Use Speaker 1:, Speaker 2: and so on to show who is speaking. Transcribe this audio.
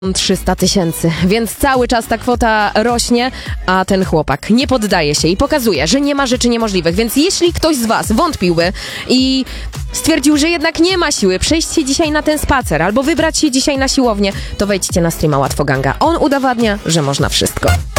Speaker 1: 300 000, więc cały czas ta kwota rośnie, a ten chłopak nie poddaje się i pokazuje, że nie ma rzeczy niemożliwych, więc jeśli ktoś z was wątpiłby i stwierdził, że jednak nie ma siły przejść się dzisiaj na ten spacer albo wybrać się dzisiaj na siłownię, to wejdźcie na streama Łatwoganga. On udowadnia, że można wszystko.